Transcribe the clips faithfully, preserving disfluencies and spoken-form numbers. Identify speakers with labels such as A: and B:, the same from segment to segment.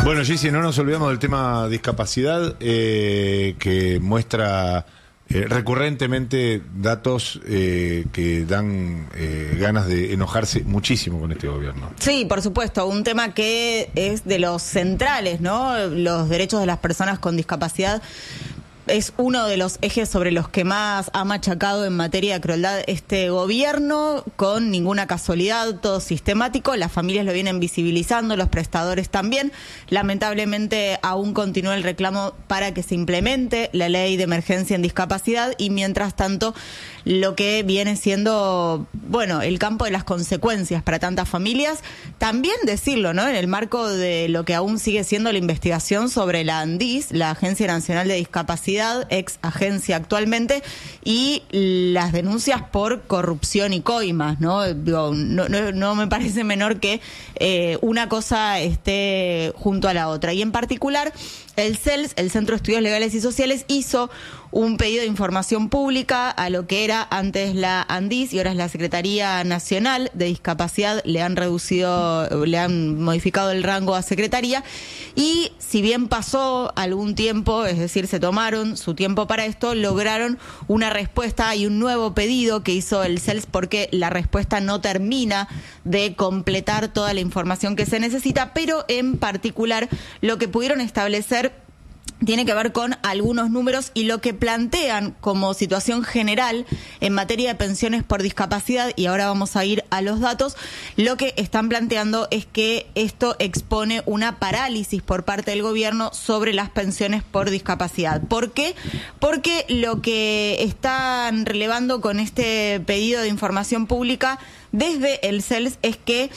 A: Bueno, Gigi, no nos olvidamos del tema discapacidad, eh, que muestra eh, recurrentemente datos eh, que dan eh, ganas de enojarse muchísimo con este gobierno.
B: Sí, por supuesto, un tema que es de los centrales, ¿no? Los derechos de las personas con discapacidad es uno de los ejes sobre los que más ha machacado en materia de crueldad este gobierno, con ninguna casualidad, todo sistemático. Las familias lo vienen visibilizando, los prestadores también. Lamentablemente aún continúa el reclamo para que se implemente la ley de emergencia en discapacidad, y mientras tanto lo que viene siendo, bueno, el campo de las consecuencias para tantas familias. También decirlo, ¿no? En el marco de lo que aún sigue siendo la investigación sobre la ANDIS, la Agencia Nacional de Discapacidad, ex agencia actualmente, y las denuncias por corrupción y coimas, ¿no? Digo, no, no, no me parece menor que eh, una cosa esté junto a la otra. Y en particular, el C E L S, el Centro de Estudios Legales y Sociales, hizo un pedido de información pública a lo que era antes la ANDIS y ahora es la Secretaría Nacional de Discapacidad. Le han reducido, le han modificado el rango a secretaría, y si bien pasó algún tiempo, es decir, se tomaron su tiempo para esto, lograron una respuesta y un nuevo pedido que hizo el C E L S, porque la respuesta no termina de completar toda la información que se necesita, pero en particular lo que pudieron establecer tiene que ver con algunos números y lo que plantean como situación general en materia de pensiones por discapacidad. Y ahora vamos a ir a los datos. Lo que están planteando es que esto expone una parálisis por parte del gobierno sobre las pensiones por discapacidad. ¿Por qué? Porque lo que están relevando con este pedido de información pública desde el C E L S es que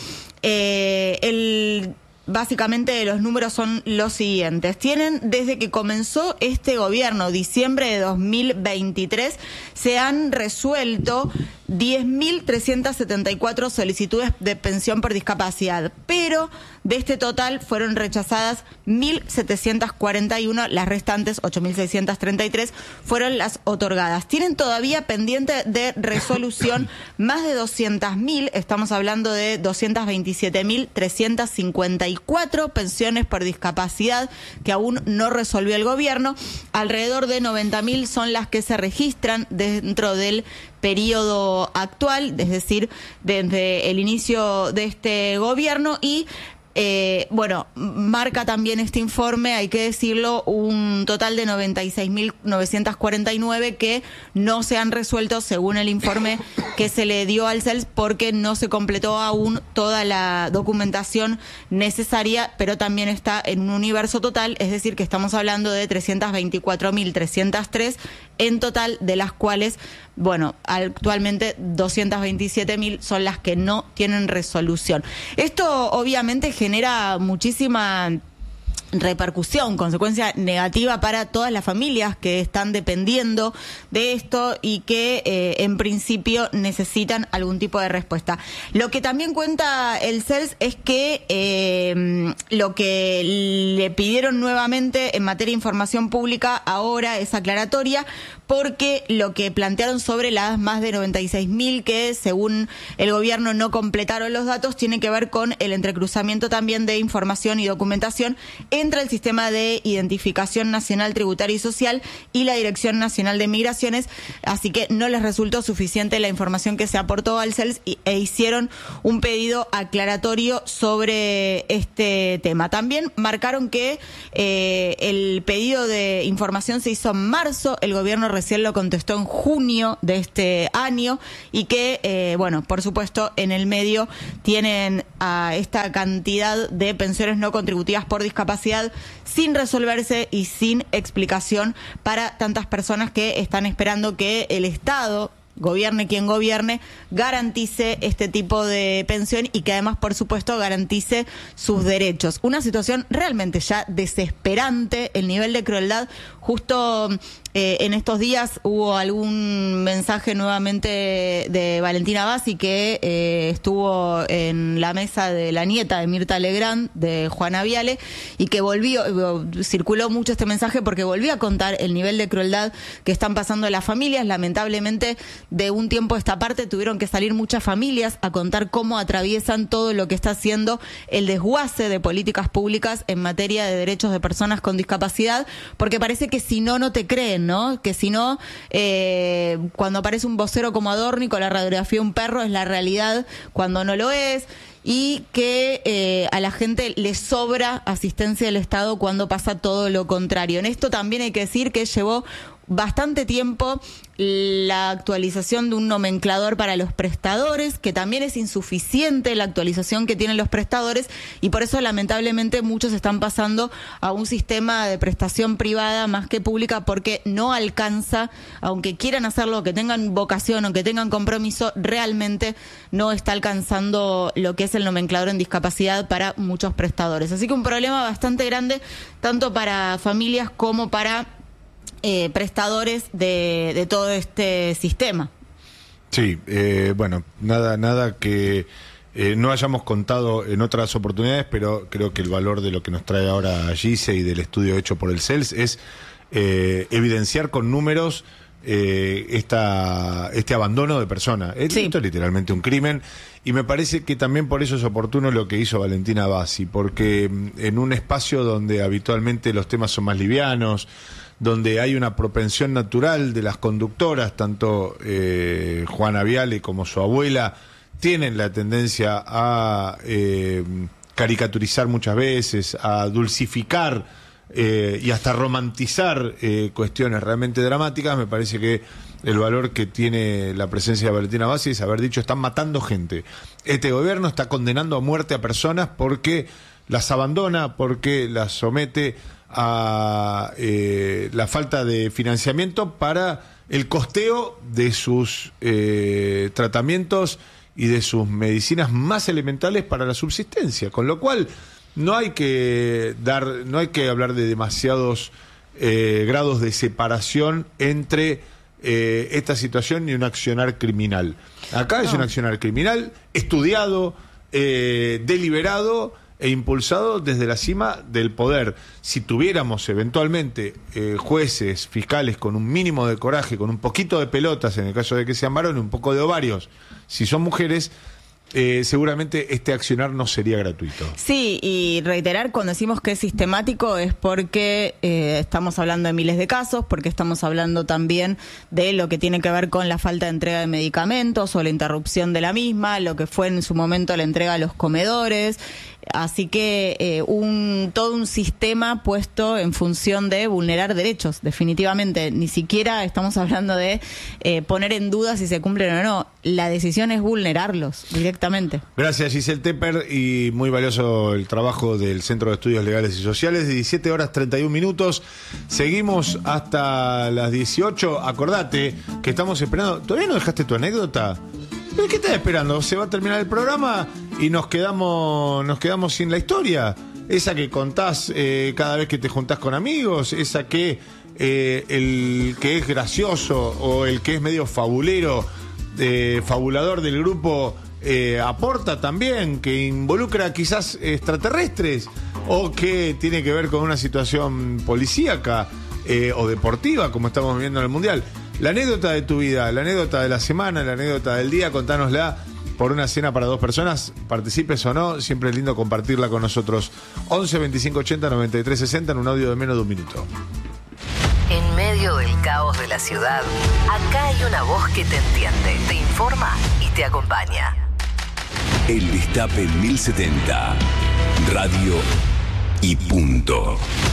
B: eh, el... Básicamente los números son los siguientes. Tienen, desde que comenzó este gobierno, diciembre de dos mil veintitrés, se han resuelto diez mil trescientas setenta y cuatro solicitudes de pensión por discapacidad, pero de este total fueron rechazadas mil setecientas cuarenta y uno, las restantes ocho mil seiscientas treinta y tres fueron las otorgadas. Tienen todavía pendiente de resolución más de doscientas mil, estamos hablando de doscientas veintisiete mil trescientas cincuenta y cuatro pensiones por discapacidad que aún no resolvió el gobierno. Alrededor de noventa mil son las que se registran dentro del periodo actual, es decir, desde el inicio de este gobierno. Y Eh, bueno, marca también este informe, hay que decirlo, un total de noventa y seis mil novecientos cuarenta y nueve que no se han resuelto según el informe que se le dio al C E L S, porque no se completó aún toda la documentación necesaria, pero también está en un universo total, es decir, que estamos hablando de trescientas veinticuatro mil trescientos tres en total, de las cuales, bueno, actualmente doscientas veintisiete mil son las que no tienen resolución. Esto obviamente genera muchísima repercusión, consecuencia negativa para todas las familias que están dependiendo de esto y que eh, en principio necesitan algún tipo de respuesta. Lo que también cuenta el C E L S es que eh, lo que le pidieron nuevamente en materia de información pública ahora es aclaratoria, porque lo que plantearon sobre las más de noventa y seis mil que según el gobierno no completaron los datos tiene que ver con el entrecruzamiento también de información y documentación entre el Sistema de Identificación Nacional Tributaria y Social y la Dirección Nacional de Migraciones, así que no les resultó suficiente la información que se aportó al C E L S e hicieron un pedido aclaratorio sobre este tema. También marcaron que eh, el pedido de información se hizo en marzo, el gobierno recién lo contestó en junio de este año, y que, eh, bueno, por supuesto, en el medio tienen a esta cantidad de pensiones no contributivas por discapacidad sin resolverse y sin explicación para tantas personas que están esperando que el Estado, gobierne quien gobierne, garantice este tipo de pensión y que además, por supuesto, garantice sus derechos. Una situación realmente ya desesperante, el nivel de crueldad Justo eh, en estos días hubo algún mensaje nuevamente de Valentina Bassi, que eh, estuvo en la mesa de la nieta de Mirta Legrand, de Juana Viale, y que volvió, circuló mucho este mensaje porque volvió a contar el nivel de crueldad que están pasando las familias. Lamentablemente, de un tiempo a esta parte tuvieron que salir muchas familias a contar cómo atraviesan todo lo que está haciendo el desguace de políticas públicas en materia de derechos de personas con discapacidad, porque parece que si no, no te creen, ¿no? Que si no, eh, cuando aparece un vocero como Adorni con la radiografía de un perro es la realidad cuando no lo es, y que eh, a la gente le sobra asistencia del Estado cuando pasa todo lo contrario. En esto también hay que decir que llevó bastante tiempo la actualización de un nomenclador para los prestadores, que también es insuficiente la actualización que tienen los prestadores, y por eso lamentablemente muchos están pasando a un sistema de prestación privada más que pública, porque no alcanza, aunque quieran hacerlo, que tengan vocación o que tengan compromiso, realmente no está alcanzando lo que es el nomenclador en discapacidad para muchos prestadores. Así que un problema bastante grande, tanto para familias como para Eh, prestadores de, de todo este sistema.
A: Sí, eh, bueno, nada, nada que eh, no hayamos contado en otras oportunidades, pero creo que el valor de lo que nos trae ahora Gise y del estudio hecho por el C E L S es eh, evidenciar con números eh, esta, este abandono de personas. Sí. Esto es literalmente un crimen, y me parece que también por eso es oportuno lo que hizo Valentina Bassi, porque en un espacio donde habitualmente los temas son más livianos, donde hay una propensión natural de las conductoras, tanto eh, Juana Viale como su abuela, tienen la tendencia a eh, caricaturizar muchas veces, a dulcificar eh, y hasta romantizar eh, cuestiones realmente dramáticas. Me parece que el valor que tiene la presencia de Valentina Bassi es haber dicho: están matando gente. Este gobierno está condenando a muerte a personas porque las abandona, porque las somete a eh, la falta de financiamiento para el costeo de sus eh, tratamientos y de sus medicinas más elementales para la subsistencia, con lo cual no hay que dar, no hay que hablar de demasiados eh, grados de separación entre eh, esta situación y un accionar criminal. Acá no. Es un accionar criminal estudiado, eh, deliberado e impulsado desde la cima del poder. Si tuviéramos eventualmente eh, jueces, fiscales con un mínimo de coraje, con un poquito de pelotas en el caso de que sean varones, un poco de ovarios si son mujeres, eh, seguramente este accionar no sería gratuito.
B: Sí, y reiterar, cuando decimos que es sistemático es porque eh, estamos hablando de miles de casos, porque estamos hablando también de lo que tiene que ver con la falta de entrega de medicamentos o la interrupción de la misma, lo que fue en su momento la entrega a los comedores. Así que eh, un todo un sistema puesto en función de vulnerar derechos, definitivamente. Ni siquiera estamos hablando de eh, poner en duda si se cumplen o no. La decisión es vulnerarlos directamente.
A: Gracias, Giselle Tepper, y muy valioso el trabajo del Centro de Estudios Legales y Sociales. diecisiete horas treinta y un minutos. Seguimos hasta las dieciocho. Acordate que estamos esperando. ¿Todavía no dejaste tu anécdota? ¿Qué estás esperando? Se va a terminar el programa y nos quedamos nos quedamos sin la historia. Esa que contás eh, cada vez que te juntás con amigos, esa que eh, el que es gracioso o el que es medio fabulero, eh, fabulador del grupo, eh, aporta también, que involucra quizás extraterrestres o que tiene que ver con una situación policíaca eh, o deportiva, como estamos viviendo en el Mundial. La anécdota de tu vida, la anécdota de la semana, la anécdota del día, contánosla por una cena para dos personas, participes o no, siempre es lindo compartirla con nosotros. once veinticinco ochenta noventa y tres sesenta en un audio de menos de un minuto.
C: En medio del caos de la ciudad, acá hay una voz que te entiende, te informa y te acompaña.
D: El Destape mil setenta, radio y punto.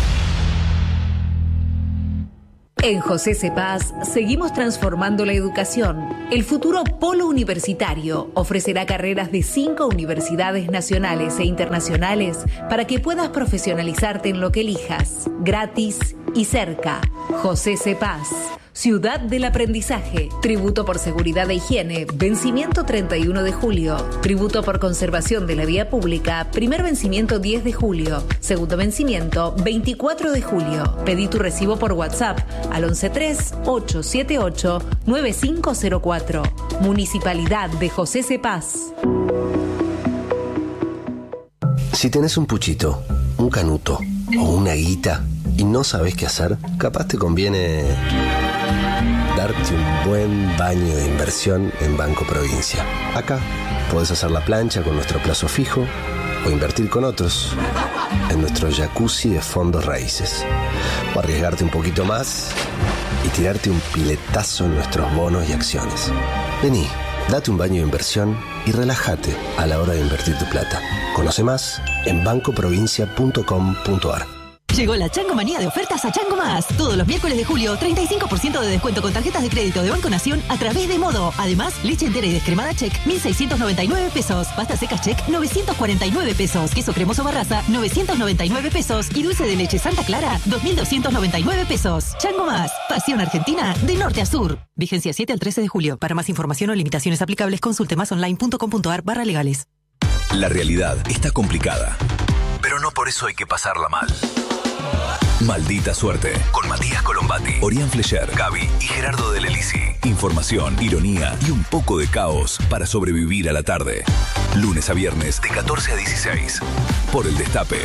E: En José Cepaz seguimos transformando la educación. El futuro polo universitario ofrecerá carreras de cinco universidades nacionales e internacionales para que puedas profesionalizarte en lo que elijas, gratis y cerca. José Cepaz, Ciudad del Aprendizaje. Tributo por seguridad e higiene, vencimiento treinta y uno de julio. Tributo por conservación de la vía pública, primer vencimiento diez de julio. Segundo vencimiento veinticuatro de julio. Pedí tu recibo por WhatsApp al once tres ocho siete ocho nueve cinco cero cuatro. Municipalidad de José C. Paz.
F: Si tenés un puchito, un canuto o una guita y no sabés qué hacer, capaz te conviene darte un buen baño de inversión en Banco Provincia. Acá podés hacer la plancha con nuestro plazo fijo o invertir con otros en nuestro jacuzzi de fondos raíces. O arriesgarte un poquito más y tirarte un piletazo en nuestros bonos y acciones. Vení, date un baño de inversión y relájate a la hora de invertir tu plata. Conoce más en banco provincia punto com punto a r.
G: Llegó la Chango Manía de ofertas a Chango Más. Todos los miércoles de julio, treinta y cinco por ciento de descuento con tarjetas de crédito de Banco Nación a través de Modo. Además, leche entera y descremada Check, mil seiscientos noventa y nueve pesos. Pasta seca Check, novecientos cuarenta y nueve pesos. Queso cremoso Barraza, novecientos noventa y nueve pesos. Y dulce de leche Santa Clara, dos mil doscientos noventa y nueve pesos. Chango Más. Pasión Argentina de norte a sur. Vigencia siete al trece de julio. Para más información o limitaciones aplicables, consulte más online punto com punto a r barra legales.
D: La realidad está complicada, pero no por eso hay que pasarla mal. Maldita Suerte, con Matías Colombati, Orián Flecher, Gaby y Gerardo Del Elisi. Información, ironía y un poco de caos para sobrevivir a la tarde. Lunes a viernes de catorce a dieciséis. Por El Destape.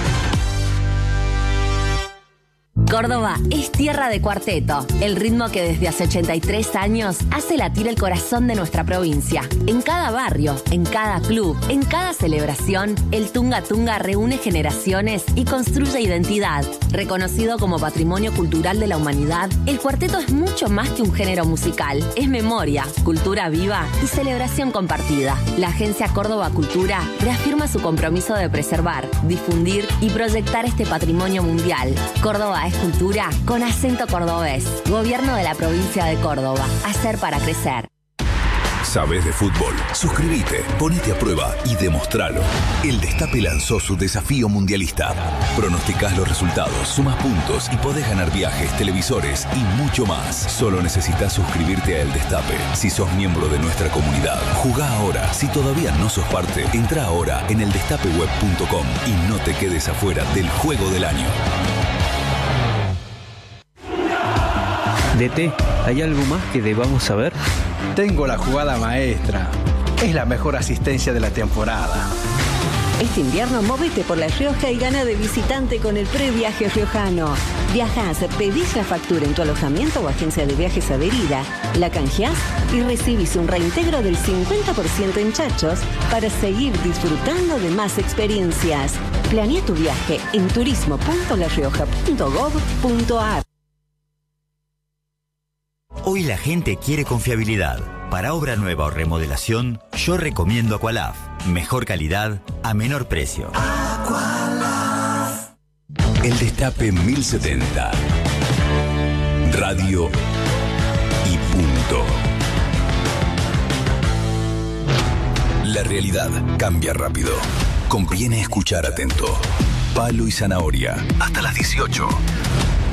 H: Córdoba es tierra de cuarteto, el ritmo que desde hace ochenta y tres años hace latir el corazón de nuestra provincia. En cada barrio, en cada club, en cada celebración, el Tunga Tunga reúne generaciones y construye identidad. Reconocido como Patrimonio Cultural de la Humanidad, el cuarteto es mucho más que un género musical. Es memoria, cultura viva y celebración compartida. La Agencia Córdoba Cultura reafirma su compromiso de preservar, difundir y proyectar este patrimonio mundial. Córdoba es cultura con acento cordobés. Gobierno de la provincia de Córdoba. Hacer para crecer.
D: ¿Sabés de fútbol? Suscríbete, ponete a prueba y demostralo. El Destape lanzó su desafío mundialista. Pronosticás los resultados, sumas puntos y podés ganar viajes, televisores y mucho más. Solo necesitas suscribirte a El Destape. Si sos miembro de nuestra comunidad, jugá ahora. Si todavía no sos parte, entrá ahora en el destape web punto com y no te quedes afuera del juego del año.
I: D T, ¿hay algo más que debamos saber?
J: Tengo la jugada maestra. Es la mejor asistencia de la temporada.
K: Este invierno móvete por La Rioja y gana de visitante con el previaje riojano. Viajás, pedís la factura en tu alojamiento o agencia de viajes adherida, la canjeás y recibís un reintegro del cincuenta por ciento en chachos para seguir disfrutando de más experiencias. Planea tu viaje en turismo punto la rioja punto gob punto a r.
L: Hoy la gente quiere confiabilidad. Para obra nueva o remodelación, yo recomiendo Aqualaf. Mejor calidad a menor precio.
D: Aqualaf. El Destape mil setenta. Radio y punto. La realidad cambia rápido. Conviene escuchar atento. Palo y zanahoria. Hasta las dieciocho.